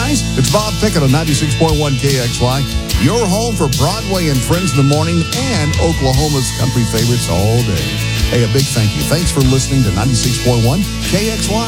guys. It's Bob Pickett on 96.1 KXY. Your home for Broadway and Friends in the morning and Oklahoma's country favorites all day. Hey, a big thank you. Thanks for listening to 96.1 KXY.